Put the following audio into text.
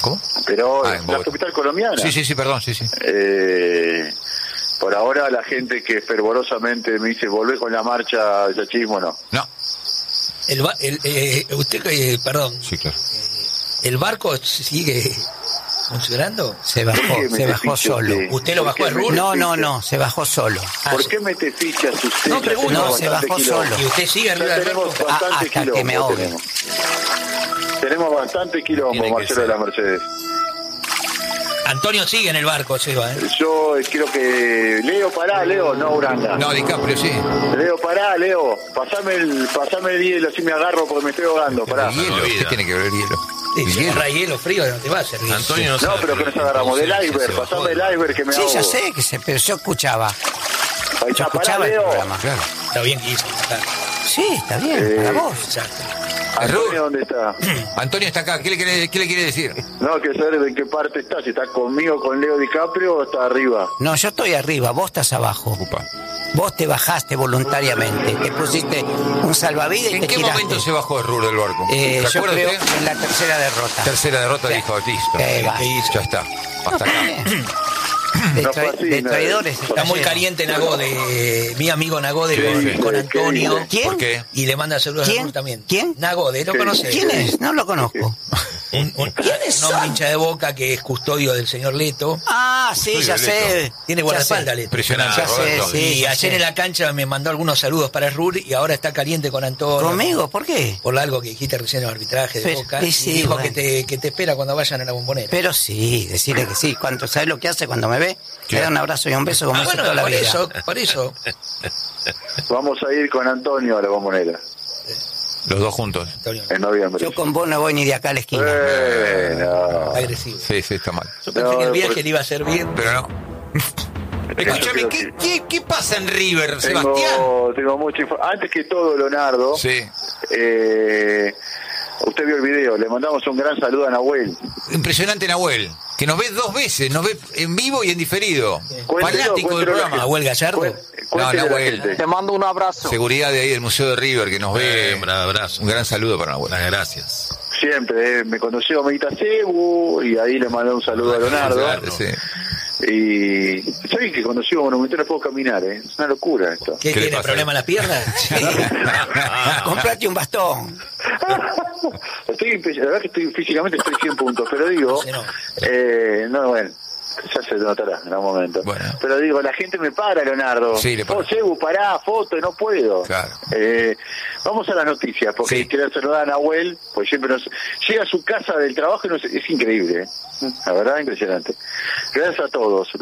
¿Cómo? Pero en la capital colombiana. Sí, perdón, sí. Por ahora la gente que fervorosamente me dice, volvé con la marcha de yachismo, no. No. Perdón. Sí, claro. ¿El barco sigue funcionando? Se bajó solo. ¿Usted lo bajó a Ruhr? No, se bajó solo. ¿Por qué mete fichas usted? No, pregunto. No, se bajó solo. ¿Y usted sigue arriba del barco? Tenemos bastante hasta que me ahogue. Tenemos bastante quilombo, Marcelo de la Mercedes. Antonio sigue en el barco, Seba, ¿eh? Yo creo que... Leo, pará, Leo, no Uranga. No, DiCaprio, sí. Leo, pará, Leo. Pasame el hielo, así me agarro porque me estoy ahogando, pará. ¿El hielo? ¿Qué tiene que ver el hielo? Sí, ¿El si hielo? agarra hielo frío, no te va a servir. Antonio no No, sabe. pero que nos agarramos del iceberg. Pasame el iceberg que me Sí, ahogo. ya sé, pero yo escuchaba. Ahí Yo está, pará, escuchaba el Leo. programa. Claro. Está bien que hizo. Sí, está bien, para vos. Exacto. Antonio, ¿dónde está? Antonio está acá. ¿Qué le quiere decir? No, que saber de qué parte está. Si está conmigo, con Leo DiCaprio o está arriba. No, yo estoy arriba, vos estás abajo. Upa. Vos te bajaste voluntariamente, te pusiste un salvavidas y ¿En te qué tiraste. momento se bajó el Ruhr del barco? Yo ¿Se acuerda creo usted? en la tercera derrota. Tercera derrota, Sí. dijo, listo. Va. Ya está. Hasta acá. No fue así, De no. traidores. Está muy lleno. caliente Nagode, mi amigo Nagode Sí, con sí, Antonio. sí. ¿Quién? ¿Por qué? Y le manda saludos a ¿Quién? Ruhr también. ¿Quién? Nagode, ¿lo Sí. conoce? ¿Quién es? No lo conozco. Un hincha de Boca que es custodio del señor Leto. Ah, sí, ya sé. Tiene Ya guardaespaldas, sé. Leto. Impresionante, Ya sé, Roberto. sí. Y ya ayer sé. en la cancha me mandó algunos saludos para Ruhr y ahora está caliente con Antonio. ¿Conmigo? ¿Por qué? Por algo que dijiste recién en el arbitraje de Pero, Boca. sí, y dijo bueno. que te espera cuando vayan a la Bombonera. Pero sí, decirle que sí. ¿Sabes lo que hace cuando me ve? ¿Qué? Le da un abrazo y un beso como hace bueno, toda la por vida. por eso. Vamos a ir con Antonio a la Bombonera Los dos juntos. Antonio, en noviembre. Yo con vos no voy ni de acá a la esquina. No. agresivo. Sí, está mal. Yo pensé No, que el viaje porque- le iba a hacer bien. Pero no. Escúchame, ¿qué pasa en River, Sebastián? Tengo mucha información. Antes que todo, Leonardo, Sí. usted vio el video, le mandamos un gran saludo a Nahuel. Impresionante Nahuel, que nos ve 2 veces, nos ve en vivo y en diferido. Cuéntelo, Fanático del cuéntelo a la programa. Nahuel Gallardo. Cuéntele a la Nahuel. gente. Te mando un abrazo. Seguridad de ahí del Museo de River que nos ve. Un abrazo. Un gran saludo para Nahuel. Gracias. Siempre, me conoció Medita Cebu y ahí le mandé un saludo a Leonardo. Claro. Sí. Y soy que conoció Monumental, no puedo caminar, es una locura esto. ¿Qué ¿Qué le tiene? pasa? ¿Problema en las piernas? Comprate un bastón. La verdad que físicamente estoy 100 puntos, pero digo, Se nota. no, bueno, ya se notará en algún momento. Bueno. Pero digo, la gente me para, Leonardo. Sí, le para. Oh, Cebu, pará, foto, no puedo. Claro. Vamos a las noticias, porque Sí. querer saludar a Nahuel, pues siempre llega a su casa del trabajo y es increíble, ¿eh? La verdad, impresionante. Gracias a todos.